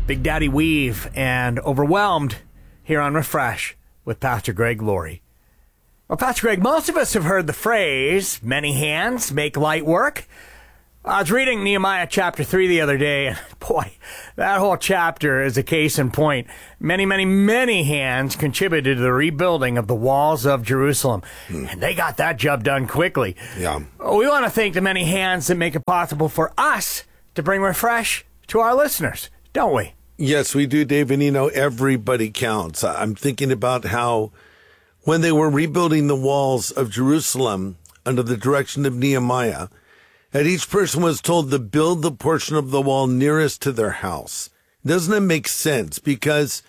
Big Daddy Weave and Overwhelmed here on Refresh with Pastor Greg Laurie. Well, Pastor Greg, most of us have heard the phrase, many hands make light work. I was reading Nehemiah chapter 3 the other day, and boy, that whole chapter is a case in point. Many, many, many hands contributed to the rebuilding of the walls of Jerusalem, and they got that job done quickly. Yeah. We want to thank the many hands that make it possible for us to bring Refresh to our listeners, don't we? Yes, we do, Dave. And everybody counts. I'm thinking about how when they were rebuilding the walls of Jerusalem under the direction of Nehemiah, and each person was told to build the portion of the wall nearest to their house. Doesn't it make sense? Because,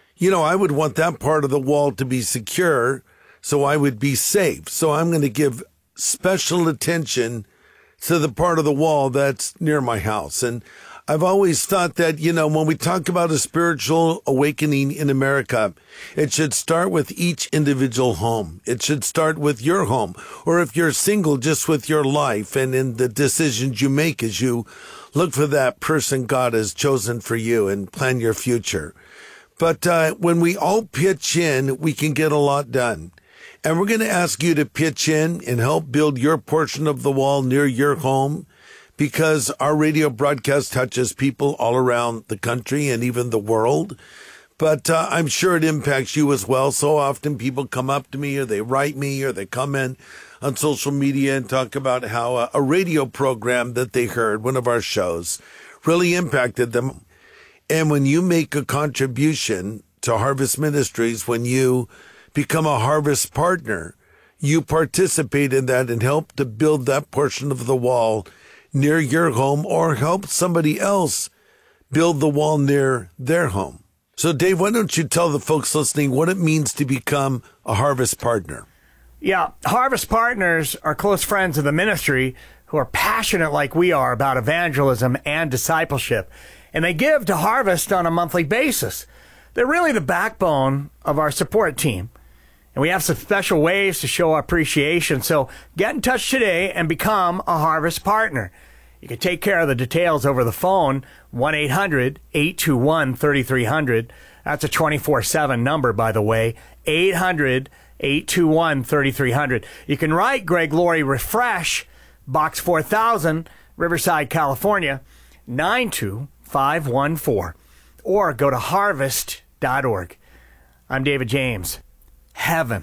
I would want that part of the wall to be secure so I would be safe. So I'm going to give special attention to the part of the wall that's near my house. And I've always thought that, when we talk about a spiritual awakening in America, it should start with each individual home. It should start with your home. Or if you're single, just with your life and in the decisions you make as you look for that person God has chosen for you and plan your future. But when we all pitch in, we can get a lot done. And we're going to ask you to pitch in and help build your portion of the wall near your home, because our radio broadcast touches people all around the country and even the world. But I'm sure it impacts you as well. So often people come up to me or they write me or they comment on social media and talk about how a radio program that they heard, one of our shows, really impacted them. And when you make a contribution to Harvest Ministries, when you become a Harvest partner, you participate in that and help to build that portion of the wall near your home, or help somebody else build the wall near their home. So, Dave, why don't you tell the folks listening what it means to become a Harvest partner? Yeah, Harvest partners are close friends of the ministry who are passionate like we are about evangelism and discipleship, and they give to Harvest on a monthly basis. They're really the backbone of our support team. And we have some special ways to show our appreciation. So get in touch today and become a Harvest partner. You can take care of the details over the phone, 1-800-821-3300. That's a 24/7 number, by the way, 800-821-3300. You can write Greg Laurie Refresh, Box 4000, Riverside, California, 92514. Or go to harvest.org. I'm David James. Heaven.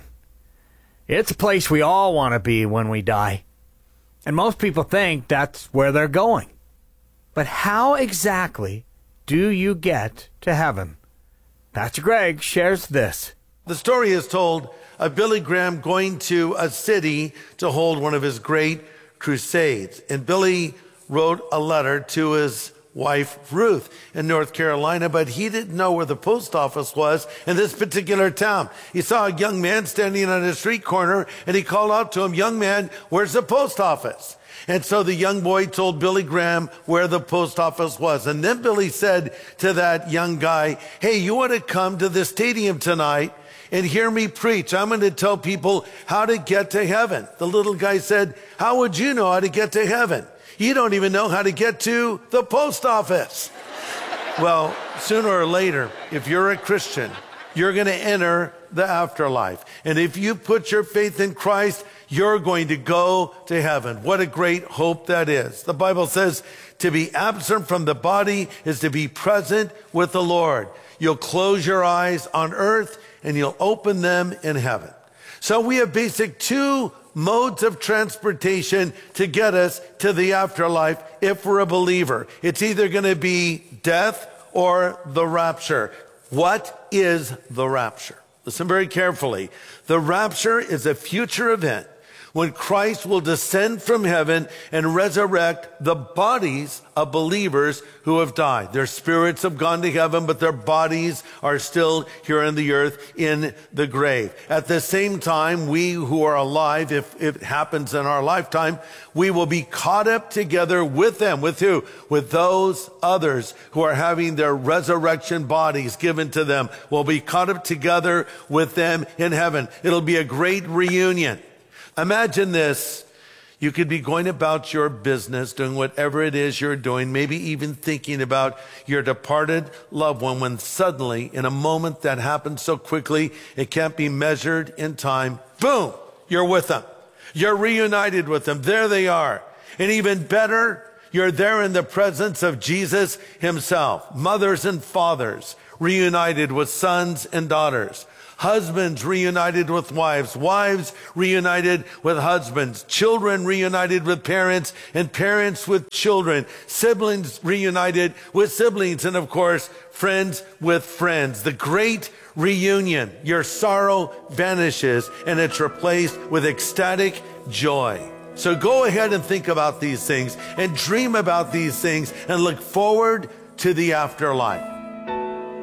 It's a place we all want to be when we die. And most people think that's where they're going. But how exactly do you get to heaven? Pastor Greg shares this. The story is told of Billy Graham going to a city to hold one of his great crusades. And Billy wrote a letter to his wife Ruth in North Carolina, but he didn't know where the post office was in this particular town. He saw a young man standing on a street corner, and he called out to him, "Young man, where's the post office?" And so the young boy told Billy Graham where the post office was. And then Billy said to that young guy, "Hey, you want to come to the stadium tonight and hear me preach? I'm going to tell people how to get to heaven." The little guy said, "How would you know how to get to heaven? You don't even know how to get to the post office." Well, sooner or later, if you're a Christian, you're going to enter the afterlife. And if you put your faith in Christ, you're going to go to heaven. What a great hope that is. The Bible says to be absent from the body is to be present with the Lord. You'll close your eyes on earth and you'll open them in heaven. So we have basic two modes of transportation to get us to the afterlife if we're a believer. It's either going to be death or the rapture. What is the rapture? Listen very carefully. The rapture is a future event when Christ will descend from heaven and resurrect the bodies of believers who have died. Their spirits have gone to heaven, but their bodies are still here on the earth in the grave. At the same time, we who are alive, if it happens in our lifetime, we will be caught up together with them. With who? With those others who are having their resurrection bodies given to them. We'll be caught up together with them in heaven. It'll be a great reunion. Imagine this. You could be going about your business, doing whatever it is you're doing, maybe even thinking about your departed loved one, when suddenly, in a moment that happens so quickly, it can't be measured in time, boom, you're with them. You're reunited with them. There they are. And even better, you're there in the presence of Jesus himself. Mothers and fathers reunited with sons and daughters. Husbands reunited with wives. Wives reunited with husbands. Children reunited with parents, and parents with children. Siblings reunited with siblings. And of course, friends with friends. The great reunion. Your sorrow vanishes and it's replaced with ecstatic joy. So go ahead and think about these things and dream about these things and look forward to the afterlife.